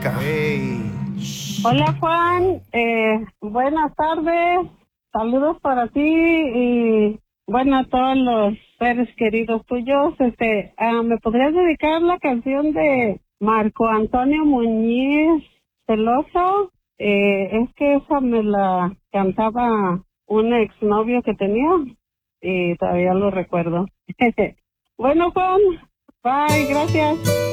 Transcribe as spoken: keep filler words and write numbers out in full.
Mónica. Hey. Hola Juan, eh, buenas tardes, saludos para ti y bueno a todos los seres queridos tuyos. Este, uh, ¿me podrías dedicar la canción de Marco Antonio Muñiz Celoso? Eh, es que esa me la cantaba un exnovio que tenía y todavía lo recuerdo. Bueno Juan, bye, gracias.